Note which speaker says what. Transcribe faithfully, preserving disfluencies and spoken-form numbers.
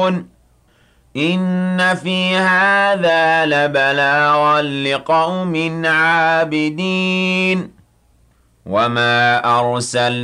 Speaker 1: يعلمون إن في هذا لبلاغا لقوم عابدين وما أرسلنا